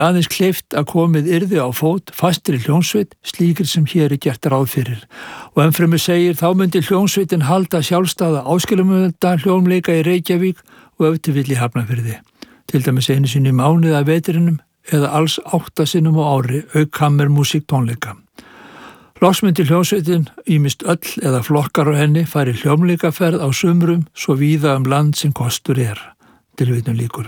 aðeins kleift að komið yrði á fót fastri hljómsveit slíkir sem hér gert ráð fyrir. Og ennfremur segir þá myndi hljómsveitin halda sjálfstæða áskilumölda hljómleika í Reykjavík og ef til vill í Hafnarfirði. Til dæmis einu sinni í mánuði af vetrinum eða alls 8 sinnum á ári auk kammermúsík tónleika. Loks myndi hljómsveitin ýmist öll eða flokkar á henni fari hljómleikaferð á sumrum svo víða land sem kostur tilvitnun lýkur.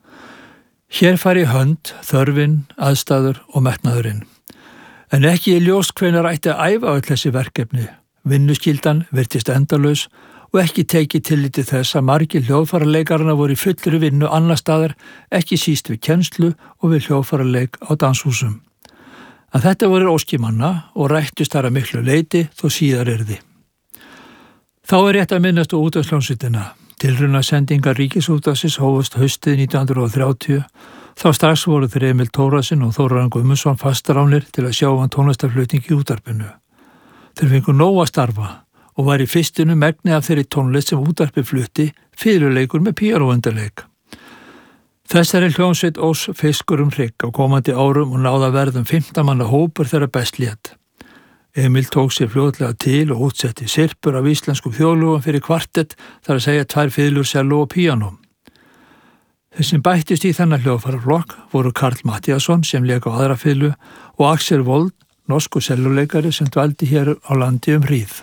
Hér fari hönd, þörfin, aðstæður og metnaðurinn. En ekki ljóst hvenær ætti að æfa öll þessi verkefni. Vinnuskyldan virtist endalaus og ekki tekið tilliti þess að margir hljóðfæraleikaranna voru í fullri vinnu annar staðar, ekki síst við kennslu og við hljóðfæraleik á danshúsum. En þetta voru óskimanna og rættust þar að miklu leyti þó síðar yrði. Þá rétt að minnast á útvarpshljómsveitina. Tilraunasendingar Ríkisútvarpsins hófust haustið 1930. Þá strax voru þeir Emil Tórasin og Þórarinn Guðmundsson fastaránir til að sjá tónlistarflutning í útvarpinu. Þeir fengu nóg að starfa og var í fyrstinu megni af þeirri tónlist sem útvarpið flutti, fiðluleikur með píanóundirleik. Þessari hljómsveit ós fiskur hrygg á komandi árum og náði að verða 15 manna hópur þeirra best lét. Emil tók sér fljótlega til og útsetti sirpur af íslenskum þjóðlögum fyrir kvartett, þar að segja 2 fiðlur, selló og píanó. Þeir sem bættist í þennan hljóðfæraflokk voru Karl Matthíasson sem lék á aðra fiðlu og Axel Wold, norskur selluleikari sem dvaldi hér á landi hríð.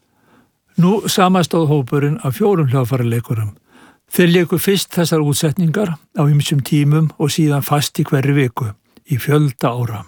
Nú samastóð hópurinn af 4 hljóðfæraleikurum. Þeir léku fyrst þessar útsetningar á ýmsum tímum og síðan fast í hverri viku, í fjölda ára.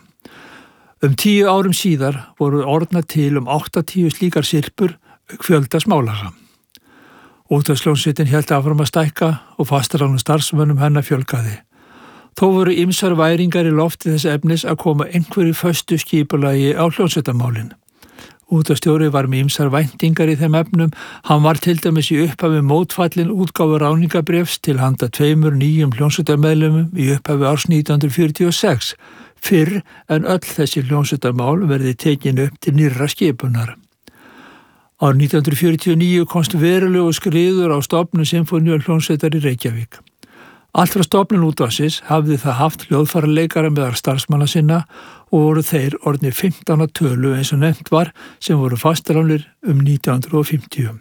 10 árum síðar voru orðnar til 80 slíkar sirpur auk fjölda smálaga. Útvarpshljómsveitin hélt áfram að stækka og fastaráðnum starfsmönnum hennar fjölgaði. Þó voru ýmsar væringar í lofti þess efnis að koma einhverju föstu skipulagi á hljómsveitamálin. Útvarpsstjóri var með ýmsar væntingar í þeim efnum. Hann var til dæmis í upphafi mótfallin útgáfu ráðningabrefs til handa 2 nýjum hljómsveitarmeðlimum í upphafi árs 1946, fyrr en öll þessi hljómsveitarmál verði tekin upp til nýrra skipunar. Árið 1949 komst verulegu skriður á stofnun sinfóníuhljómsveitar í Reykjavík. Allt frá stofnun útvarpsins hafði það haft hljóðfæraleikara meðal starfsmanna sinna og voru þeir orðnir 15 að tölu eins og nefnt var sem voru fastaránir 1950.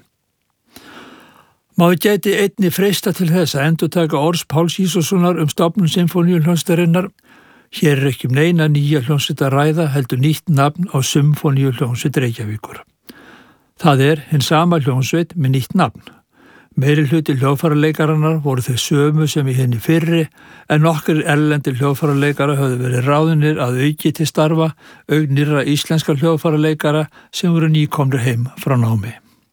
Maður gæti einni freista til þess að endurtaka orðs Páls Ísólfssonar stofnun sinfóníuhljómsveitarinnar. Hér ekki neina nýja hljómsveit að ræða heldur nýtt nafn á Sinfóníuhljómsveit Reykjavíkur. Það hinn sama hljómsveit með nýtt nafn. Meiri hluti hljóðfæraleikarannar voru þeir sömu sem í henni fyrri en nokkur erlendir hljóðfæraleikara höfðu verið ráðinir að auki til starfa auk nýrra íslenskar hljóðfæraleikara sem voru nýkomnir heim frá námi.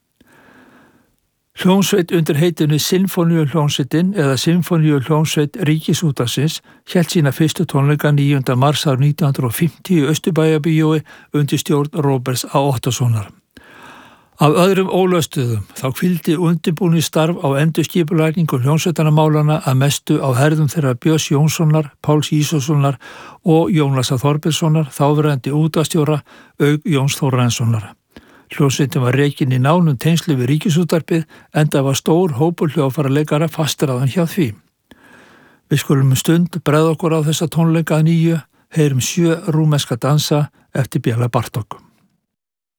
Hljómsveit undir heitinu Sinfóníuhljómsveitin eða Sinfóníuhljómsveit Ríkisútvarpsins hélt sína fyrstu tónleika 9. mars árið 1950 í Austurbæjarbíói undir stjórn Róberts A. Ottóssonar. Af öðrum ólöstuðum þá hvíldi undirbúningsstarf á endurskipulagningu hljómsveitarmálana að mestu á herðum þeirra Björns Jónssonar, Páls Ísólfssonar og Jónasar Þorbergssonar, þáverandi útvarpsstjóra auk Jóns Þórarinssonar. Hljómsveitin var rekin í nánum tengslu við Ríkisútvarpið enda var stór hópur hljóðfæraleikara fastráðan hjá því. Við skulum stund bregða okkur á þessa tónleika að nýju, heyrum 7 rúmenska dansa eftir Béla Bartók.